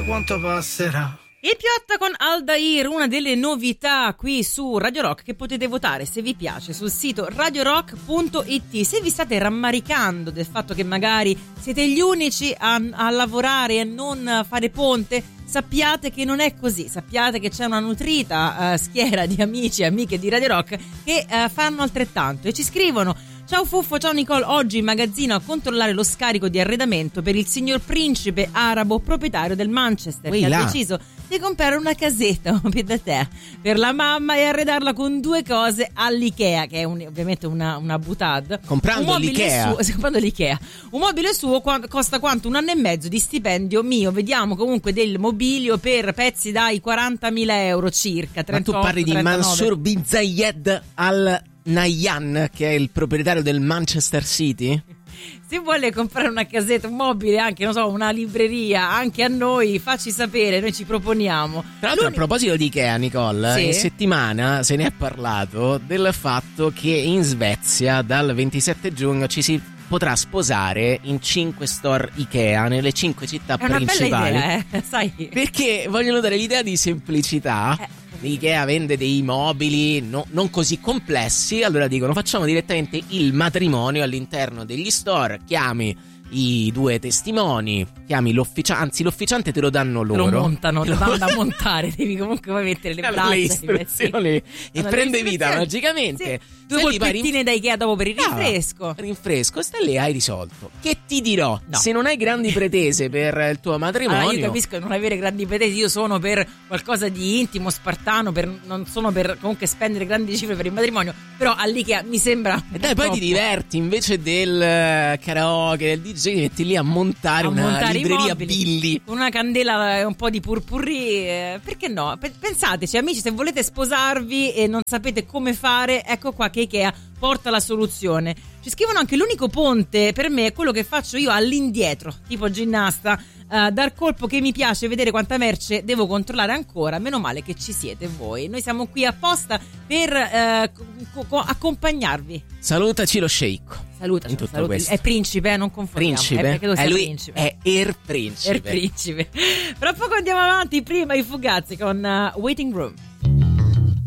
quanto passerà. Il Piotta con Aldair, una delle novità qui su Radio Rock che potete votare se vi piace sul sito radiorock.it. Se vi state rammaricando del fatto che magari siete gli unici a lavorare e a non fare ponte, sappiate che non è così, sappiate che c'è una nutrita schiera di amici e amiche di Radio Rock che fanno altrettanto e ci scrivono: ciao Fuffo, ciao Nicole, oggi in magazzino a controllare lo scarico di arredamento per il signor principe arabo proprietario del Manchester, che ha deciso di comprare una casetta da te per la mamma e arredarla con 2 cose all'Ikea, che è ovviamente una butad. Comprando l'Ikea. Un mobile suo costa quanto 1 anno e mezzo di stipendio mio. Vediamo comunque del mobilio per pezzi dai 40.000 euro circa. 38, ma tu parli 39. di Mansour bin Zayed Al Nahyan, che è il proprietario del Manchester City? Se vuole comprare una casetta, un mobile, anche non so, una libreria, anche a noi, facci sapere, noi ci proponiamo. Tra l'altro, a proposito di Ikea, Nicole, sì? in settimana se ne è parlato del fatto che in Svezia dal 27 giugno ci si potrà sposare in 5 store Ikea nelle 5 città principali. È una bella idea, sai? Perché vogliono dare l'idea di semplicità. Ikea vende dei mobili non così complessi, allora dicono facciamo direttamente il matrimonio all'interno degli store, chiami i 2 testimoni, chiami l'officiante, anzi l'officiante te lo danno loro, lo montano, lo vanno da montare, devi comunque poi mettere le istruzioni e prende vita magicamente. Sì. 2 polpettine da Ikea dopo per il rinfresco, stai lì, hai risolto. Che ti dirò, no, se non hai grandi pretese per il tuo matrimonio, allora, io capisco non avere grandi pretese, io sono per qualcosa di intimo, spartano, non sono per comunque spendere grandi cifre per il matrimonio, però all'Ikea mi sembra dai, poi ti diverti, invece del karaoke, del DJ, ti metti lì a montare una libreria Billy con una candela e un po' di purpurri, perché no? Pensateci amici, se volete sposarvi e non sapete come fare, ecco qua che Ikea porta la soluzione. Ci scrivono anche: l'unico ponte per me è quello che faccio io all'indietro, tipo ginnasta, dar colpo che mi piace vedere quanta merce devo controllare ancora. Meno male che ci siete voi, noi siamo qui apposta per accompagnarvi. Salutaci lo sceicco. Salutaci, questo. È principe, non confondiamo. Principe? Lui principe. È il principe. Fra poco andiamo avanti, prima i Fugazzi con Waiting Room.